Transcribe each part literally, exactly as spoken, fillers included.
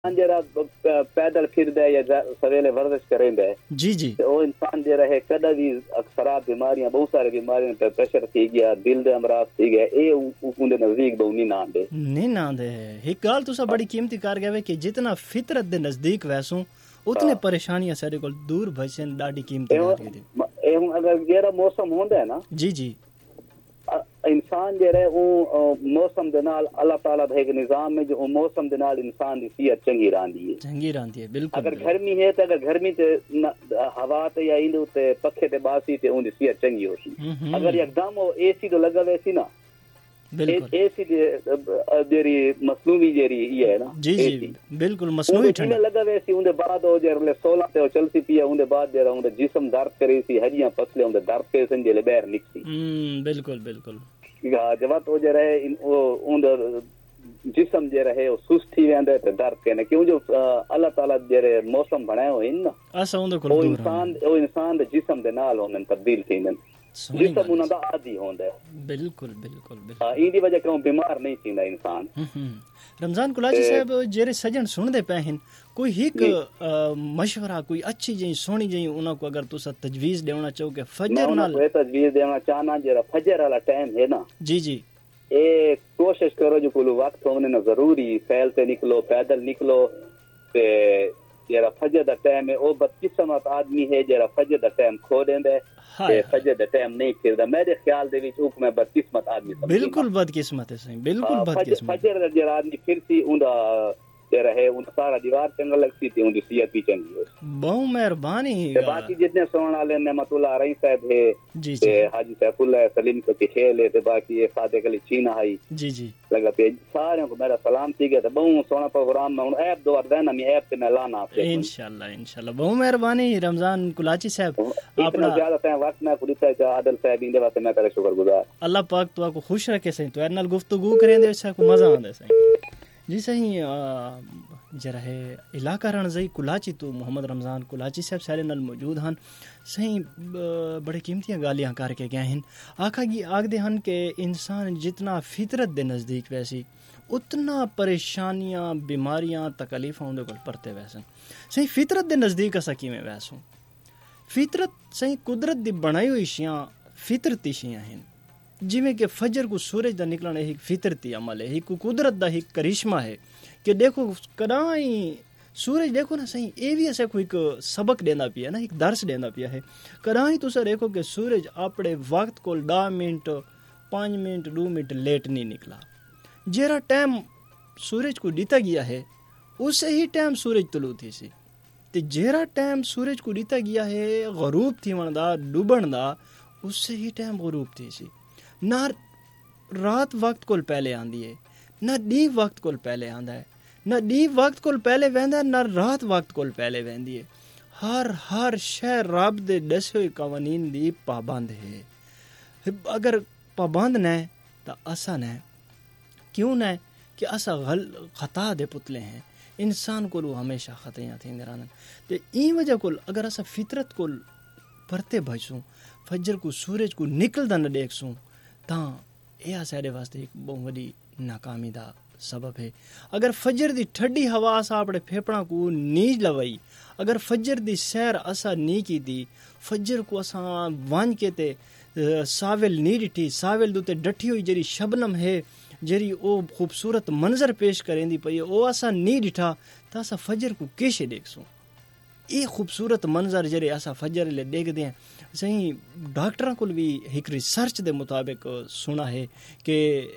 जरा पैदल फिरदा है या सवेले वर्जिश करेंदा है जी जी तो वो इंसान जरा है कदा भी खराब बीमारियां बहुत सारी बीमारियां पे प्रेशर थी गया दिल दे अमराज थी गया ए उनदे नजदीक दो नहीं नांदे नहीं नांदे एक गाल तुसा बड़ी कीमती कार गए कि जितना फितरत दे नजदीक वैसू उतने परेशानियां सारे को दूर भजन डाडी कीमती कार दी ए अगर जरा मौसम होंदा है ना जी जी इंसान जो है वो मौसम दे नाल अल्लाह ताला दा एक निजाम है जो मौसम दे नाल इंसान दी सेहत चंगी रहंदी है चंगी रहंदी है बिल्कुल अगर गर्मी है तो अगर गर्मी ते हवा ते या इंदे ते पखे ते बासी ते उनदी सेहत चंगी होसी अगर एकदम वो एसी तो लगा वैसी ना बिल्कुल एसी जेरी मसनूई जेरी ये है ना जी जी बिल्कुल मसनूई ठंडा लगा वैसी उनदे बाद हो जरले सोलह ते चलती पिया उनदे बाद जरा उनदे जिस्म दर्द करे सी हड्डियां पसले उनदे दर्द के संजे ले बाहर निकसी हम्म बिल्कुल बिल्कुल जब तो जो रहे वो उनदे जिस्म जे रहे वो सुस्त थी वेंदे ते दर्द के क्यों जो अल्लाह ताला जेरे मौसम बनायो है ना असा उनदे कोल वो इंसान वो इंसान दे जिस्म दे नाल होने तब्दील थींदन जिस्म उन दा आदी होंदा है बिल्कुल बिल्कुल बिल्कुल हां इंदी वजह क्यों बीमार नहीं थींदा इंसान रमजान कुलाची साहब जेरे सजन सुनदे पे हैं कोई एक मशवरा कोई अच्छी जी सोनी जी उना को अगर तुसा तजवीज देना चाहो के फजर नाल मैं तजवीज देना चाहना जरा फजर वाला टाइम है ना जी जी ए कोशिश करो जो कोई वक्त होने ना जरूरी फैलते निकलो पैदल निकलो ते जरा फजर दा टाइम है ओ बदकिस्मत आदमी है जरा फजर दा टाइम खो देंदा है फजर दा टाइम नहीं फिरदा मेरे ख्याल दे विच उक मैं बदकिस्मत आदमी बिल्कुल बदकिस्मत है सही बिल्कुल बदकिस्मत फजर दा जरा आदमी फिरसी उंदा जरा है उन सारा दीवार चंगा लगती थी उनकी सेहत भी चंगी हो बहुत मेहरबानी बाकी जितने सोने वाले नेमतुल्लाह रही साहब है जी जी हाजी सैफुल्लाह सलीम को खेल है तो बाकी ये फाते कली चीना है जी जी लगा पे सारे को मेरा सलाम थी गया तो बहुत सोना प्रोग्राम में ऐप दो देना मैं ऐप पे मैं लाना इंशाल्लाह इंशाल्लाह बहुत मेहरबानी रमजान कुलाची साहब अपना ज्यादा टाइम वक्त मैं खुद से आदल साहब इंदे वास्ते मैं तेरा शुक्रगुजार अल्लाह पाक तो आपको खुश रखे सही तो नाल गुफ्तगू करें दे अच्छा को मजा आंदा सही जी सही जरा है इलाका रणजई कुलाची तो मोहम्मद रमजान कुलाची साहब सारे नाल मौजूद हन सही बड़े कीमती गालियां करके गए हैं आखा की आखदे हन के इंसान जितना फितरत दे नज़दीक वैसी उतना परेशानियां बीमारियां तकलीफां उनदे कोल परते वैसन सही फितरत दे नज़दीक असा किवें वैसू फितरत सही कुदरत दी बनाई हुई शियां फितरती शियां हैं जिमें कि फजर को सूरज दा निकलना एक फितरती अमल है एक कुदरत दा एक करिश्मा है कि देखो कदाई सूरज देखो ना सही ए भी ऐसे कोई सबक देना पिया ना एक दर्स देना पिया है कदाई तुसा देखो कि सूरज अपने वक्त को दस मिनट पाँच मिनट दो मिनट लेट नहीं निकला जेरा टाइम सूरज को दिता गया है उसे ही टाइम सूरज तुलू थी सी ते जेरा टाइम सूरज को दिता गया है गरूब थी वनदा डूबन दा उससे ही टाइम गरूब थी सी ना रात वक्त को पहले आंदी है ना डी वक्त को पहले आंदा है ना डी वक्त को पहले वेंदा ना रात वक्त को पहले वेंदी है हर हर शय रब दे दसे हुए कवानीन दी पाबंद है अगर पाबंद न तो असा न क्यों न कि असा गल खता दे पुतले हैं इंसान को हमेशा खतियां थी रहन ते ई वजह को अगर असा फितरत को परते भजसूं फजर को सूरज को निकलदा न देखसूं तां यह सारे वास्ते एक बहुत बड़ी नाकामी दा सबब है अगर फजर दी ठंडी हवा असा अपने फेफड़ा को नीज लवाई अगर फजर दी सैर असा नी की दी फजर को असा वांझ के ते सावेल नी डिठी सावेल दुते डठी हुई जरी शबनम है जरी ओ खूबसूरत मंजर पेश करेंदी पई ओ असा नी डिठा त असा फजर को कैसे देखसूं ये खूबसूरत मंजर जरे असा फजर ले देखते हैं सही डॉक्टरों को भी एक रिसर्च के मुताबिक सुना है कि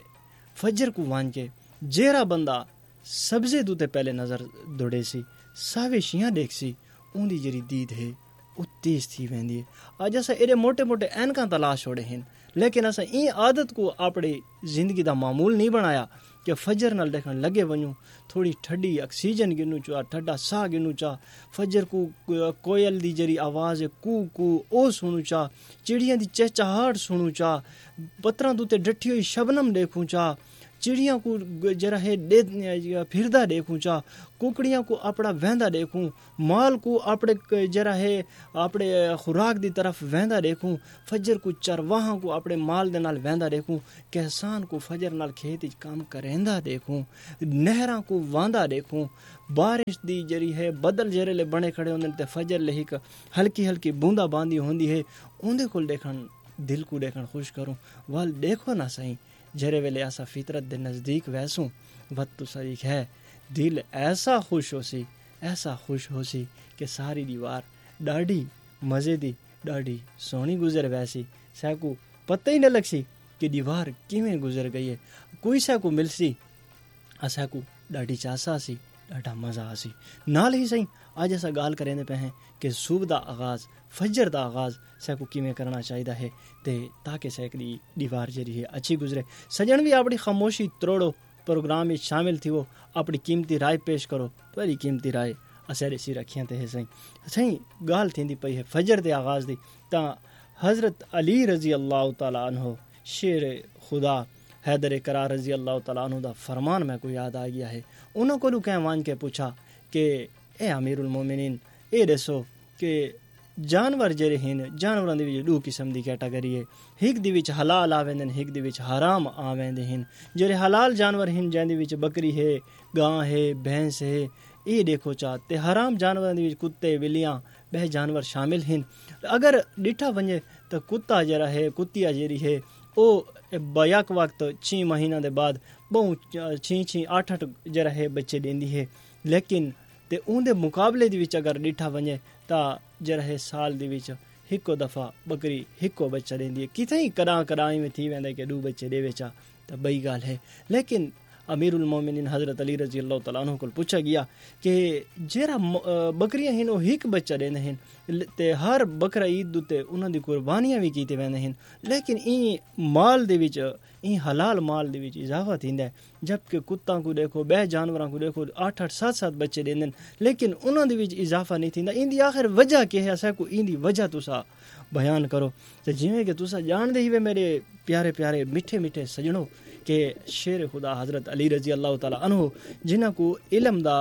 फजर को वांझ के जेरा बंदा सब्जे दूते पहले नजर दौड़े सी सावे शियां देख सी उनकी जरी दीद है वो तेज थी वेंदी है आज असा एडे मोटे मोटे ऐनका तलाश छोड़े हैं लेकिन असा ई आदत को अपनी जिंदगी का मामूल नहीं बनाया कि फजर नाल देखण लगे वञूं थोड़ी ठंडी ऑक्सीजन गिनू चा ठंडा साह गिनू चा फजर को कोयल दी जरी आवाज़ है कू कू ओ सुनू चा चिड़ियां दी चहचहाहट सुनू चा पत्थरां दूते डठी हुई शबनम देखूं चा चिड़िया को जरा है फिरदा देखूं चा, कुकड़ियां को अपना वहंदा देखूं, माल को अपने जरा है अपने खुराक दी तरफ वहंदा देखूं, फजर को चरवाहां को अपने माल दे नाल वहंदा देखूं, किसान को फजर नाल खेत विच काम करेंदा देखूं, नहरां को वांदा देखूं, बारिश दी जरी है बदल जरेले बने खड़े होंदे ते फजर ले हिक हल्की हल्की बूंदा बांदी होंदी है, उंदे कोल देखण दिल को देखण खुश करूं। वाल देखो ना सही जरे वेले असा फितरत दे नजदीक वैसूं वत तो सही है, दिल ऐसा खुश होसी ऐसा खुश होसी कि सारी दीवार डाढ़ी मज़े दी डाढ़ी सोहनी गुजर वैसी, सैकू पता ही न लगसी कि दीवार किवें गुजर गई है, कोई सैकू मिलसी असैकू डाढ़ी चासा सी डाढ़ा मज़ा आसी। नाल ही सही अज असा गाल करेंदे पे हैं कि सुबह दा आगाज़ फजर दा आगाज़ सैकू किवें करना चाहिए है ते ताकि सैकड़ी दीवार जरी है अच्छी गुजरे। सजन भी अपनी खामोशी त्रोड़ो, प्रोग्राम में शामिल थी वो अपनी कीमती राय पेश करो, वही कीमती राय असां सी रखियां ते है सही सही गाल थींदी पई है फजर दे आगाज़ दी। ता हज़रत अली रज़ी अल्लाह तआला अन्हो शेर खुदा हैदर करार रज़ी अल्लाह तआला अन्हु दा फरमान मैं को याद आ गया है। उन्हों को कह मान के पूछा कि ए अमीरुल मोमिनीन ए दसो कि जानवर जेरे हिन जानवरां दे विच दो किस्म दी कैटागरी है, हिक दी विच हलाल आवेंदे हिक दी विच हराम आवेंदे हिन। जेरे हलाल जानवर हिन जैंदे विच बकरी है गां है भैंस है ये देखो चा, ते हराम जानवरां दे विच कुत्ते बिल्लियां बह जानवर शामिल हिन। अगर डिठा वने तो कुत्ता जरा है कुत्तिया जेरी है ओ बयाक वक्त छी महीना दे बाद बहु छी छी अठ अठ जरा है बच्चे देंदी है, लेकिन ते उंदे मुकाबले दे विच अगर डिठा वने ता जरा है साल दे विच हिको दफ़ा बकरी हिको बच्चा देंदी है। किथे कदा कदा में थी वेंदा कि दो बच्चे देवे चा तो बई गाल है। लेकिन अमीरुल मोमिनीन हज़रत अली रज़ी अल्लाह तआला अन्हु को पूछा गया कि जेरा बकरियां हिन ओ हिक बच्चा देंदे हिन ते हर बकरा ईद दुते उन्हां दी कुर्बानियां भी कीते वेंदे हिन, लेकिन ई माल दे विच ई हलाल माल दे विच इजाफा थींदा है, जबकि कुत्तां को देखो बह जानवरां को देखो आठ आठ सात सात बच्चे देंदे लेकिन उन्हां दे विच इजाफा नहीं थींदा। इंदी आखिर वजह क्या है असा को इंदी वजह तुसा बयान करो। ते जिवें कि तुसा जानदे ही वे मेरे प्यारे प्यारे मिठे मिठे सजणो कि शेर खुदा हज़रत अली रज़ी अल्लाह तआला अन्हु जिन्हां को इल्म दा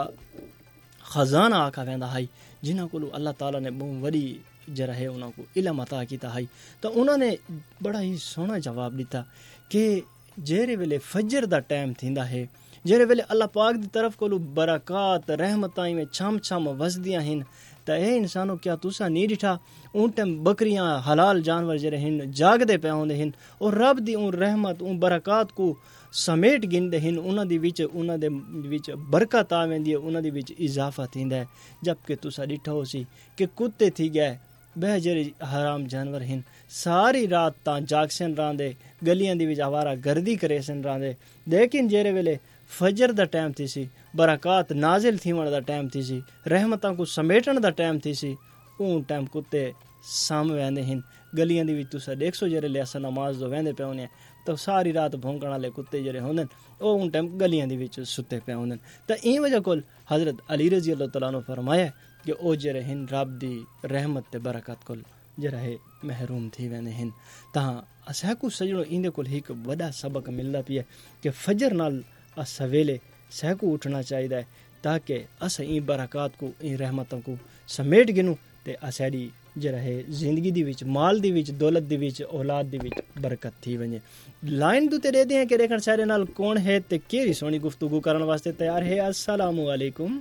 खजाना आखा वेंदा है, जिन्हां को अल्लाह ताला ने बहुत वड़ी जरा है उन्हां को इल्म अता कीता है, तो उन्होंने बड़ा ही सोहना जवाब दिता कि जेरे वेले फजर दा टाइम थींदा है, जेरे वेले अल्लाह पाक दी तरफ को बरकत रहमतां में छम छम वसदियां हिन, तो ए इंसानों क्या तुसा नहीं डिठा उन टाइम बकरियां हलाल जानवर जरे हिन जागदे पे होंदे हिन और रब दी उन रहमत उन बरकत को समेट गिनदे हिन, उन्हां दी विच उन्हां दे विच बरकत आ वेंदी है, उन्हां दे विच इजाफा थींदा है। जबकि तुसा डिठा होसी कि कुत्ते थी गए बह जरे हराम जानवर हिन सारी रात ता जागसन रांदे गलियां दी विच आवारा गर्दी करेसन रांदे, लेकिन जेरे वेले फजर दा टाइम थी सी बरकत नाजिल थीवण दा टाइम थी सी रहमतां को समेटण दा टाइम थी सी उन टाइम कुत्ते साम वेंदे हिन गलियां दी विच। तुसा देख सो जरे ले अस नमाज दो वेंदे पे होने तो सारी रात भौंकण वाले कुत्ते जरे होंदे ओ उन टाइम गलियां दी विच सुते पे होंदे। तो ई वजह कोल हज़रत अली रज़ी अल्लाह तआला ने फरमाया कि ओ जरे हिन रब दी रहमत ते बरकत कोल जरा है महरूम थी वेंदे हिन। तां असां सजणो इंदे कोल हिक वॾा सबक मिलदा पिया कि फजर नाल सवेले सहकू उठना चाहिए है ताकि अस ई बरकत को ई रहमतों को समेट गिनूं ते असाडी जरा है जिंदगी दी विच माल दी विच दौलत दी विच औलाद दी विच बरकत थी वने। लाइन दूते दे दे कि देखण सारे नाल कौन है ते केरी सोनी गुफ्तगू करन वास्ते तैयार है। अस्सलाम वालेकुम।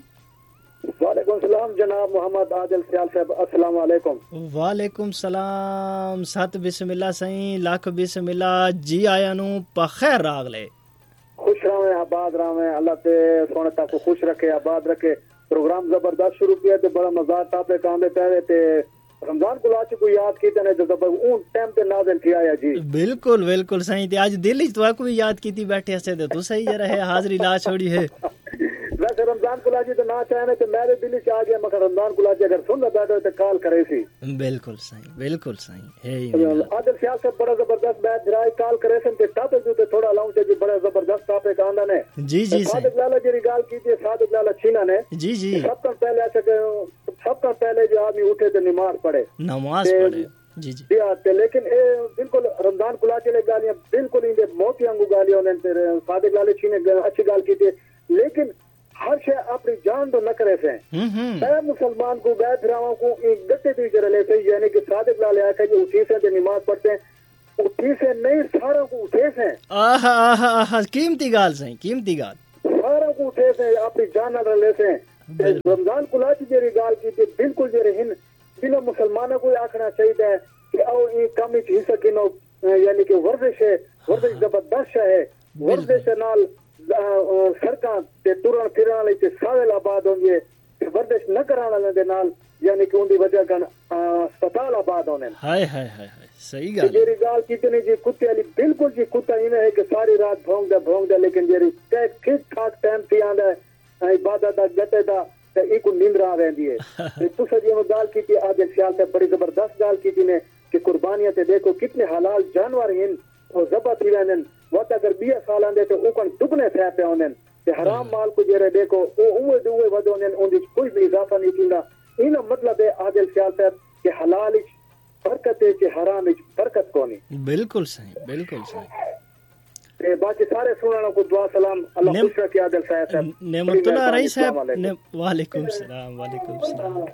वालेकुम सलाम जनाब मोहम्मद आदिल सियाल साहब, अस्सलाम वालेकुम। वालेकुम सलाम, सत बिस्मिल्लाह सही लाख बिस्मिल्लाह जी आया नु पखैर रागले खुश रहे आबाद रहे अल्लाह ते सोने तक को खुश रखे आबाद रखे। प्रोग्राम जबरदस्त शुरू किया ते बड़ा मजा तापे कांदे पहले ते रमजान गुलाची को याद कीते ने जो जबर उन टाइम पे नाज़िल किया है जी। बिल्कुल बिल्कुल सही ते आज दिल ही तो को भी याद कीती बैठे से तो तू सही जरा है हाजिरी ला छोड़ी है। वैसे रमजान गुलाची तो ना चाहे तो मेरे दिल से आ गया मगर रमजान गुलाची अगर सुन बैठे तो कॉल करे सी। बिल्कुल सही बिल्कुल सही है। आदिल सियाल से बड़ा जबरदस्त बैठ जरा कॉल करे से ते टॉपिक जो थोड़ा लाऊं जी बड़ा जबरदस्त टॉपिक आंदा ने जी जी सादिक लाला जी गाल कीजिए सादिक लाला छीना ने जी जी सबसे पहले ऐसे सबसे पहले जो आदमी उठे तो नमाज पढ़े नमाज पढ़े जी जी ते लेकिन ए बिल्कुल रमजान कुला चले गालियां बिल्कुल इंदे मोती वांगू गालियां ने फिर सादिक लाले छी ने अच्छी गाल की थी लेकिन हर शे अपनी जान तो न करे से मैं मुसलमान को गैर फिरावा को एक गट्टे दी जरा ले से यानी कि सादिक लाले आके जो उठी से नमाज पढ़ते हैं उठी से नहीं सारा को उठे से आहा आहा आहा कीमती गाल सही कीमती गाल सारा को उठे से अपनी जान न ले से रमजान कुला की जेरी गाल की थी बिल्कुल जेरे हिन बिना मुसलमानों को आखना चाहिए कि आओ ये कम हिस्सा किनो यानी कि वर्जिश है वर्जिश जबरदस्त है वर्जिश नाल सड़कां ते तुरण फिरण वाले ते सावेल आबाद होंगे ते वर्जिश न कराने वाले दे नाल यानी कि उनकी वजह कन अस्पताल आबाद होने हाय हाय हाय हाय सही गाल जेरी गाल कितनी जी कुत्ते वाली बिल्कुल जी कुत्ता इने है कि सारी रात भौंकदा भौंकदा लेकिन जेरी ठीक ठाक टाइम पे आंदा इबादत दा गटे दा ते इको नींदरा रहंदी है ते तुसा जी में गाल की थी आज ख्याल से बड़ी जबरदस्त गाल की थी ने कि कुर्बानियां ते देखो कितने हलाल जानवर हैं और ज़बह थी रहन वत अगर बीस साल आंदे तो उकन दुगने थे पे होनन ते हराम माल को जेरे देखो ओ उवे दुवे वदोनन उंदी कोई भी इजाफा नहीं कींदा इन मतलब है आदिल ख्याल साहब कि हलाल इच बरकत है कि हराम इच बरकत कोनी बिल्कुल सही बिल्कुल सही ते बाकी सारे सुनाना को दुआ सलाम अल्लाह खुश रखे आदिल साहब नेमतुल्लाह रई साहब वालेकुम सलाम वालेकुम सलाम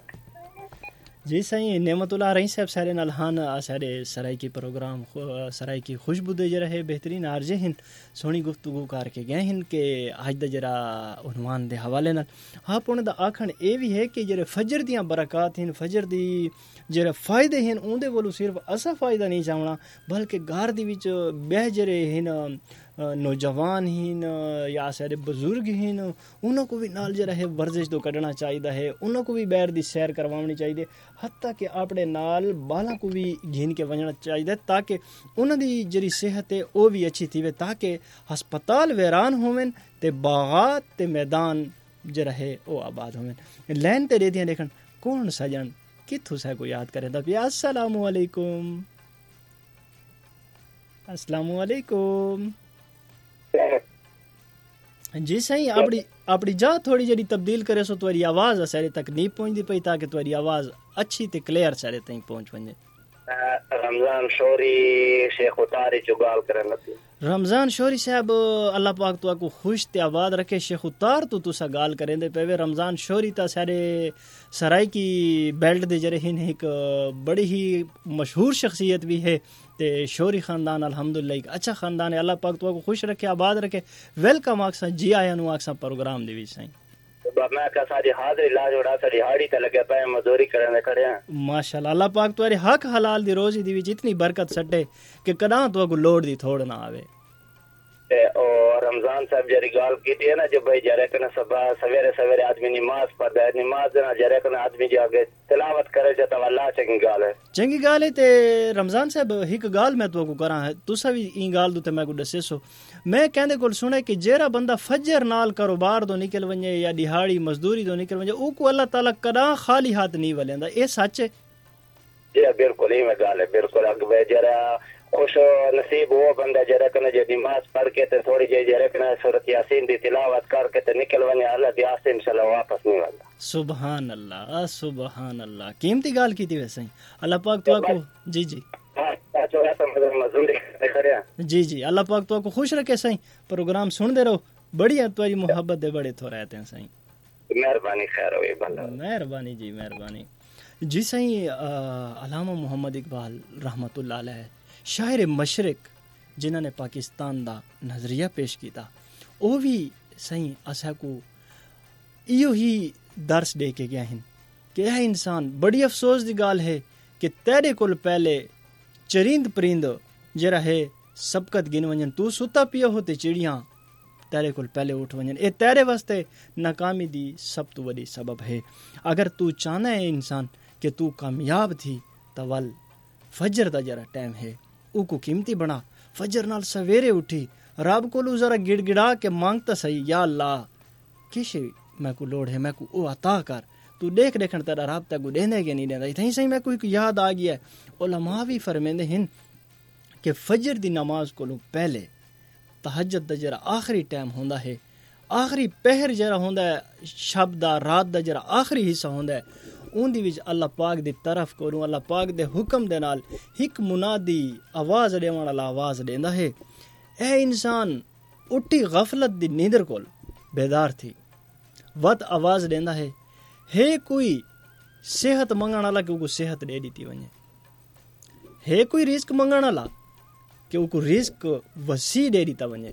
जी सही नेमतुल्लाह रई साहब सारे नलहान सारे सराय की प्रोग्राम सराय की खुशबू दे जरा है बेहतरीन आरजे हिन सोनी गुफ्तगू करके गए हिन के आज दा जरा उन्वान दे हवाले नाल हाँ पुण दा आखण ए भी है कि जरे फजर दियां बरकत हिन फजर दी जरे फायदे हिन उंदे कोलों सिर्फ असा फायदा नहीं चाहना बल्कि घर दी विच बह जरे हिन नौजवान हिन या सारे बुजुर्ग हिन उन्हों को भी नाल जरा है वर्जिश तो कढ़ना चाहिए है उन्हों को भी बैर दी सैर करवानी चाहिए हत्ता कि अपने नाल बाला को भी घिन के वजना चाहिए ताकि उन्हों दी जरी सेहत है वो भी अच्छी थी ताकि हस्पताल वैरान होवन ते बागात ते मैदान जरा है वो आबाद होवन लैन ते रेदियां देखन कौन सजन किथों सा को याद करे दा अस्सलामु अलैकुम अस्सलामु अलैकुम जी सही अपनी अपनी जा थोड़ी जड़ी तब्दील करे सो तुम्हारी आवाज सारे तक नहीं पहुंचती पई ताकि तुम्हारी आवाज अच्छी ते क्लियर सारे तक पहुंच वने रमजान शोरी शेख उतारी जो गाल करन लगी रमजान शोरी साहब अल्लाह पाक तो को खुश ते आबाद रखे शेख उतार तो तुसा गाल करेंदे पेवे रमजान शोरी ता सारे सराय की बेल्ट दे जरे हिन एक बड़ी ही मशहूर शख्सियत भी है ते शोरी खानदान अल्हम्दुलिल्लाह एक अच्छा खानदान है अल्लाह पाक तो को खुश रखे आबाद रखे वेलकम आक्सा जी आया नु आक्सा प्रोग्राम दे विच सही मैं का सारी हाजिरी ला जोड़ा सारी हाड़ी ते लगे पे मजदूरी करने खड़े हैं माशाल्लाह अल्लाह पाक तुम्हारे हक हलाल दी रोजी दी विच इतनी बरकत सटे कि कदा तो को लोड दी थोड़ ना आवे ते और रमजान साहब जरी गाल की थी ना जो भाई जरे कने सब सवेरे सवेरे आदमी नमाज पढ़दा है नमाज ना जरे कने आदमी जाके तिलावत करे जे तो अल्लाह चंगी गाल है चंगी गाल है ते रमजान साहब एक गाल मैं तो को करा है तुसा भी ई गाल दू ते मैं को दसे सो मैं कहंदे कोल सुने कि जेरा बंदा फजर नाल कारोबार दो निकल वने या दिहाड़ी मजदूरी दो निकल वने ओ को अल्लाह ताला कदा खाली हाथ नहीं वलेंदा ए सच है जी बिल्कुल ही मैं गाल है बिल्कुल अगवे जरा खुश नसीब वो बंदा जरा कने जे नमाज पढ़ के ते थोड़ी जे जरा कने सूरत यासीन दी तिलावत करके ते निकल वने अल्लाह दी आस इंशाल्लाह वापस नहीं वाला सुभान अल्लाह सुभान अल्लाह कीमती गाल की थी वैसे ही अल्लाह पाक तो को जी जी जी जी अल्लाह पाक तो को खुश रखे सही प्रोग्राम सुनते रहो बड़ी है तुम्हारी मोहब्बत दे बड़े थो रहते हैं सही मेहरबानी खैर हो बंदा मेहरबानी जी मेहरबानी जी सही अल्लामा मोहम्मद इकबाल रहमतुल्लाह अलैह शायर मशरक जिन्होंने पाकिस्तान दा नजरिया पेश किया वो भी सही असा को इो ही दर्स दे के गया हैं कि यह इंसान बड़ी अफसोस की गाल है कि तेरे कोल पहले चरिंद परिंद जरा है सबकत गिन वजन तू सुता पियो हो ते चिड़िया तेरे कोल पहले उठ वजन ए तेरे वास्ते नाकामी दी सब तो बड़ी सबब है अगर तू चाहना है इंसान कि तू कामयाब थी तो वल फजर दा जरा टाइम है उको कीमती बना फजर नाल सवेरे उठी रब कोलू जरा गिड़गिड़ा के मांगता सही या अल्लाह किश मैं को लोड है मैं को ओ अता कर तू देख देखन तेरा रब तक को देने के नहीं देंदा इतनी सही मैं कोई याद आ गया उलमा भी फरमांदे हैं कि फजर दी नमाज कोलू पहले तहज्जुद दा जरा आखिरी टाइम होंदा है आखिरी पहर जरा होंदा है शब दा रात दा जरा आखिरी हिस्सा होंदा है उंदी विच अल्लाह पाक दी तरफ करूं अल्लाह पाक दे हुक्म दे नाल हिक मुनादी आवाज़ देवण वाला आवाज़ देंदा है ए इंसान उठी गफलत दी नींदर कोल बेदार थी वत आवाज़ देंदा है हे कोई सेहत मंगण वाला के को सेहत दे दी वने हे कोई रिस्क मंगण वाला के को रिस्क वसी दे दीता वने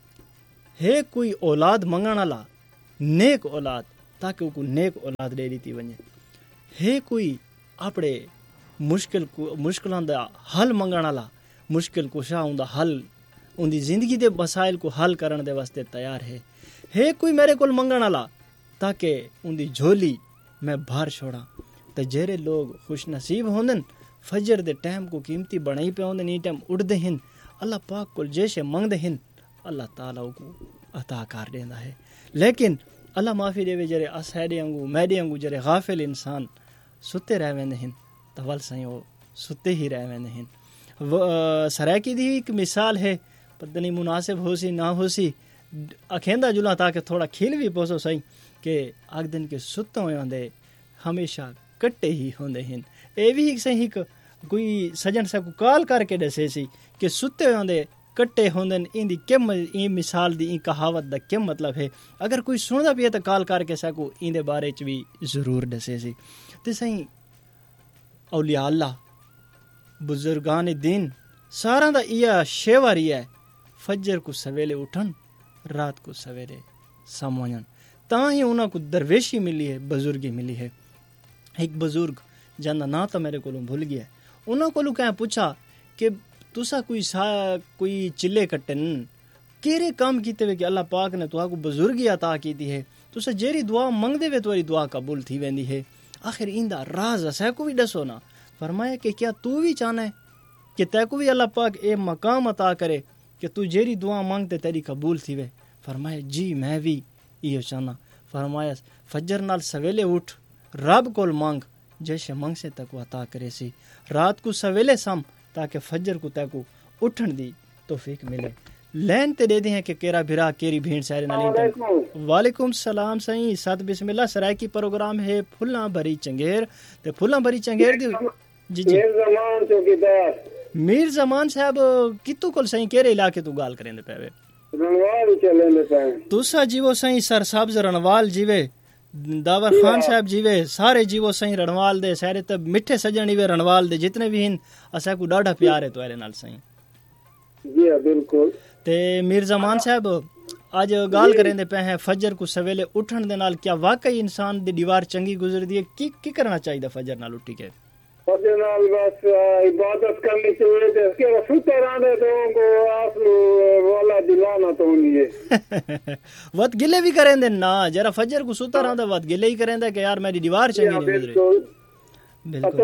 हे कोई औलाद मंगण वाला नेक औलाद ताकि को नेक औलाद दे दी वने हे कोई अपने मुश्किल को मुश्किलां दा हल मंगण वाला मुश्किल कुशा उंदा हल उंदी जिंदगी दे मसाइल को हल करने दे वास्ते तैयार है हे कोई मेरे कोल मंगण वाला ताकि उंदी झोली मैं भर छोड़ा तो जेरे लोग खुश नसीब होंदन फजर दे टाइम को कीमती बनाई पे होंदन ई टाइम उड़दे हिन अल्लाह पाक कोल जैसे मंगदे हिन अल्लाह ताला को अता कर देंदा है लेकिन अल्लाह माफी देवे जरे असैदे अंगू मैदे अंगू जरे गाफिल इंसान सुते रह वेंदे हिन तो वल सही वो सुते ही रह वेंदे हिन सराकी दी एक मिसाल है पता नहीं मुनासिब हो सी ना हो सी अखेंदा जुला ताकि थोड़ा खिल भी पोसो सही के अग दिन के सुत होंदे हमेशा कट्टे ही होंदे हिन ए भी एक सही कोई सजन सा को कॉल करके दसे सी कि सुते होंदे कट्टे होंदन इंदी केम ई मिसाल दी ई कहावत दा केम मतलब है अगर कोई सुनदा भी है तो कॉल करके सको इंदे बारे च भी जरूर दसे सी ते सही औलिया अल्लाह बुजुर्गान दीन सारा दा इया शेवर ही है फजर को सवेले उठन रात को सवेरे समोन ता ही उन्हें को दरवेशी मिली है बुजुर्गी मिली है एक बुजुर्ग जंदा ना तो मेरे को भूल गया उन्होंने को क्या पूछा कि तुसा कोई सा कोई चिल्ले कट्टन केरे काम कीते वे कि अल्लाह पाक ने तुहा को बुजुर्गी अता की दी है तुसा जेरी दुआ मंगदे वे तुम्हारी दुआ कबूल थी वेंदी है आखिर इंदा राज असा को भी दसो ना फरमाया कि क्या तू भी चाहना है कि तैको भी अल्लाह पाक ए मकाम अता करे कि तू जेरी दुआ मांगते तेरी कबूल थी वे फरमाया जी मैं भी इयो चाहना फरमाया फजर नाल सवेले उठ रब कोल मांग जैसे मंग से तक अता करे सी रात को सवेले सम ताकि फजर को तक उठन दी तौफीक मिले लैन ते दे दी है कि केरा भिरा केरी भीड़ सारे नाली वालेकुम सलाम सही सत बिस्मिल्लाह सरायकी प्रोग्राम है फुल्ला भरी चंगेर ते फुल्ला भरी चंगेर दी जी जी मीर जमान चौकीदार मीर जमान साहब कितु कोल सही केरे इलाके तू गाल करेंदे पेवे रणवाल चलेंदे पे तुसा जीवो सही सर साहब रणवाल जीवे दावर खान साहब जीवे सारे जीवो सही रणवाल दे सारे ते मिठे सजन वे रणवाल दे जितने भी हिन असा को डाढ़ा प्यार है तुम्हारे नाल सही जी बिल्कुल ते मीर जमान साहब आज गाल करेंदे पे हैं फजर को सवेले उठन दे नाल क्या वाकई इंसान दी दीवार चंगी गुजरदी है की की करना चाहिए फजर नाल उठी के फजर नाल बस इबादत करनी चाहिए ते के सुते रहने तो को आप वाला दिलाना तो नहीं है वत गिले भी करेंदे ना जरा फजर को सुता रहंदा वत गिले ही करेंदा कि यार मेरी दीवार चंगी नहीं गुजरी बिल्कुल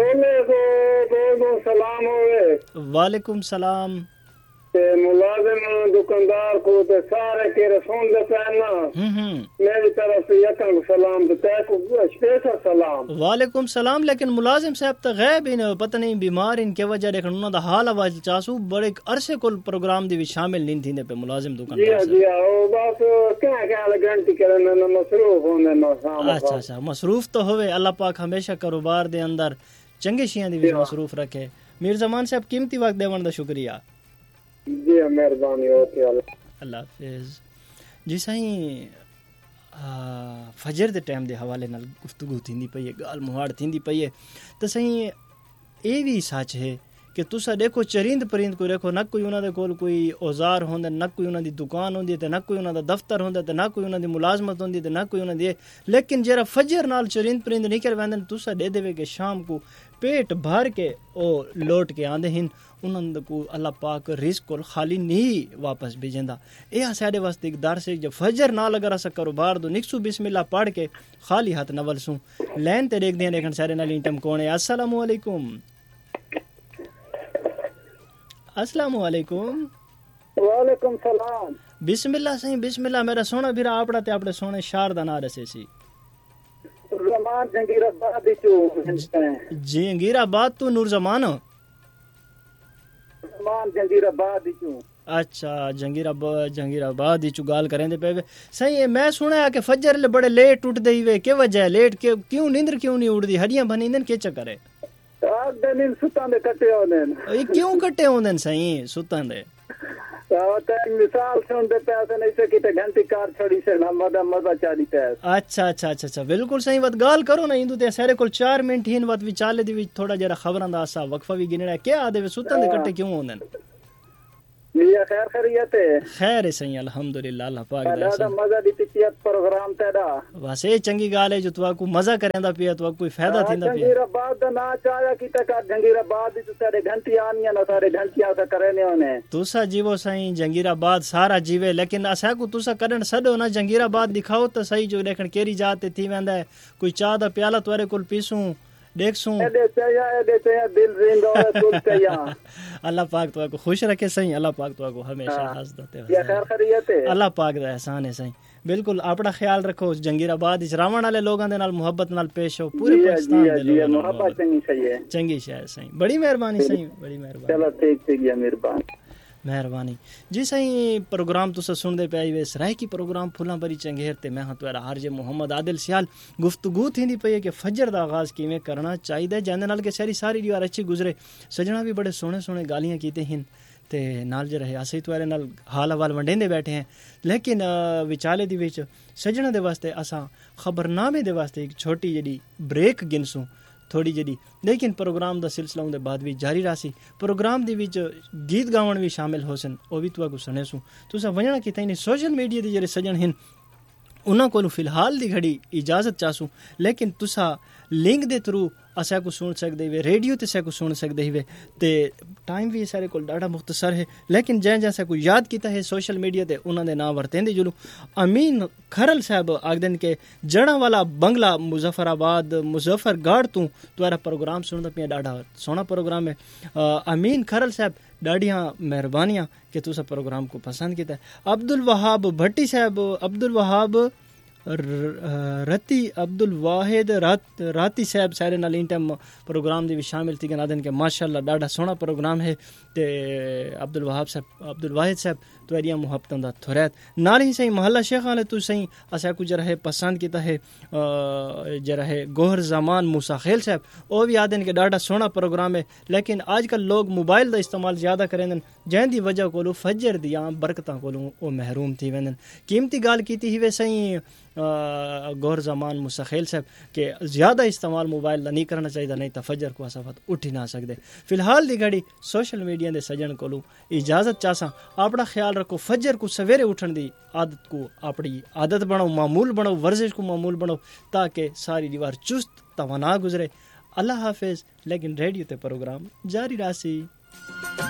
बिल्कुल सलाम होवे वालेकुम सलाम ते मुलाजिम दुकानदार को ते सारे के रसूल दे पहना मेरी तरफ से यकन सलाम ते को स्पेशल सलाम वालेकुम सलाम लेकिन मुलाजिम साहब तो गायब ही ने पता नहीं बीमार इनके वजह देखन उन्हों दा हाल आवाज चासू बड़े अरसे को प्रोग्राम दी भी शामिल नहीं थींदे पे मुलाजिम दुकानदार जी जी ओ बस क्या क्या घंटी करन न मसरूफ होने न अच्छा अच्छा मसरूफ तो होवे अल्लाह पाक हमेशा कारोबार दे अंदर चंगे शियां दी भी मसरूफ रखे मीर जमान साहब कीमती वक्त देवन दा शुक्रिया जी मेहरबानी होती अल्लाह हाफिज जी साईं फजर दे टाइम दे हवाले नाल गुफ्तगू थींदी पई है गाल मुहाड़ थींदी पई है तो साईं ए भी सच है कि तुसा देखो चरिंद परिंद को देखो न कोई उन्हां दे कोल कोई औजार होंदे न कोई उन्हां दी दुकान होंदी ते न कोई उन्हां दा दफ्तर होंदा ते न कोई उन्हां दी मुलाजमत होंदी ते न कोई उन्हां दी लेकिन जरा फजर नाल चरिंद परिंद निकल वेंदे तुसा दे देवे के शाम को पेट भर के ओ लौट के आंदे हिन उन्हां को अल्लाह पाक रिस्क कोल खाली नहीं वापस भेजेंदा ए साडे वास्ते एक दर्स है जब फजर नाल अगर अस कारोबार दो निक्सु बिस्मिल्लाह पढ़ के खाली हाथ नवल सु लैन ते देख दे देखन सारे नाल इंटम कोण है अस्सलाम वालेकुम अस्सलाम वालेकुम वालेकुम सलाम बिस्मिल्लाह सही बिस्मिल्लाह मेरा सोना भीरा आपड़ा ते आपड़े सोने शार दा ना रसे सी नूरजमान जंगीराबाद चो जंगीराबाद तो नूरजमान नूरजमान जंगीराबाद चो अच्छा जंगीराबाद जंगीराबाद ही गाल करेंदे पे सही है। मैं सुना है कि फजर ले बड़े लेट उठदे ही वे के वजह है लेट के क्यों नींद क्यों नहीं उड़दी हड्डियां बनी इंदन के चक्कर है आग दे नींद सुतां दे कटे होने ये क्यों कटे होंदन सही सुतां दे तो मिसाल सुनते पैसे नहीं से किते घंटी कार छोड़ी से ना मजा मजा चाली पे अच्छा अच्छा अच्छा अच्छा बिल्कुल सही बात गाल करो ना इंदू ते सारे कोल चार मिनट ही बात विचाले दी थोड़ा जरा खबरां दा सा वक्फा भी गिनड़ा क्या आदे सुतां दे कटे क्यों होंदन ये खैर खैरियत है खैर है सही अल्हम्दुलिल्लाह अल्लाह पाक दा दादा मजा दी पियत प्रोग्राम तेरा बस ये चंगी गाल है जो तुआ को मजा करेंदा पिया तुआ कोई फायदा थिंदा पिया जंगीराबाद दा ना चाया की तक जंगीराबाद दी सारे घंटी आनियां ना सारे घंटियां सा करने होने तुसा जीवो सही जंगीराबाद सारा जीवे लेकिन असा को तुसा करन सडो ना जंगीराबाद दिखाओ तो सही जो देखण केरी जात थी वेंदा है कोई चाह दा प्याला तुरे कोल पीसूं देखसूं एदे चया एदे चया दिल रिंदो कुल चया अल्लाह पाक तुआ को खुश रखे सही अल्लाह पाक तुआ को हमेशा हंसदते रहे ये खैर खैरियत है अल्लाह पाक दा एहसान है सही बिल्कुल अपना ख्याल रखो जंगीराबाद इच रावण वाले लोगां दे नाल मोहब्बत नाल पेश हो पूरे पाकिस्तान दे लोगां नाल मोहब्बत चंगी सही है चंगी शायद सही बड़ी मेहरबानी सही बड़ी मेहरबानी चलो ठीक ठीक है मेहरबानी मेहरबानी जी सही प्रोग्राम तुसा सुनदे पे आई वे सराय की प्रोग्राम फुला बरी चंगेर ते मैं हां तुरा हारजे मोहम्मद आदिल सियाल गुफ्तगू थींदी पई है कि फजर दा आगाज किवें करना चाहिए जंदे नाल के सारी सारी दीवार अच्छी गुजरे सजना भी बड़े सोहने सोहने गालियां कीते हिन ते नाल जे रहे असी तुरे नाल हाल हवाल वंडेंदे बैठे हैं लेकिन विचाले दी विच सजना दे वास्ते असा खबरनामे दे वास्ते एक छोटी जड़ी ब्रेक गिनसूं थोड़ी जड़ी लेकिन प्रोग्राम दा सिलसिला उनदे बाद भी जारी रासी प्रोग्राम दे विच गीत गावण भी शामिल होसन ओ भी तुआ को सुनेसू तुसा वणा कि तैनी सोशल मीडिया दे जरे सजन हिन उन्हां कोल फिलहाल दी घड़ी इजाजत चासू लेकिन तुसा लिंक दे थ्रू असा को सुन सकदे वे रेडियो ते को सुन सकदे वे ते टाइम भी सारे कोल डाटा मुख्तसर है लेकिन जै जैसा को याद कीता है सोशल मीडिया ते उन्हां दे नाम वरतेंदे जुलू अमीन खरल साहब आगदन के जड़ा वाला बंगला मुजफ्फराबाद मुजफ्फरगढ़ तू तुम्हारा प्रोग्राम सुनदा पिया डाटा सोना प्रोग्राम है अमीन खरल साहब डाडियां मेहरबानियां कि तुसा प्रोग्राम को पसंद किया अब्दुल वहाब भट्टी साहब अब्दुल वहाब रती अब्दुल वाहिद रात राती साहब सारे नाल इन टाइम प्रोग्राम दे भी शामिल थी आदन के माशाअल्लाह डाढा सोहना प्रोग्राम है ते अब्दुल वहाब साहब अब्दुल वाहिद साहब तुरिया मुहब्बतां दा थोरैत नाल ही सही मोहल्ला शेख वाले तू सही असा कुछ रहे पसंद किया है जरा है गोहर जमान मूसा खेल साहब ओ भी आदन के डाढा सोहना प्रोग्राम है लेकिन आजकल लोग मोबाइल दा इस्तेमाल ज्यादा करेंदन जैंदी वजह कोलो फजर दियां बरकतां कोलो ओ महरूम थी वेंदन कीमती गाल कीती ही वे सही गौर जमान मुसखेल साहब के ज़्यादा इस्तेमाल मोबाइल का नहीं करना चाहिए नहीं तो फजर को असाफत उठ ही ना सकते फिलहाल दी घड़ी सोशल मीडिया के सजन को इजाजत चासा अपना ख्याल रखो फजर को सवेरे उठन की आदत को अपनी आदत बनाओ मामूल बनाओ वर्जिश को मामूल बनाओ ताकि सारी दीवार चुस्त तवाना गुजरे अल्लाह हाफिज लेकिन रेडियो ते प्रोग्राम जारी रासी।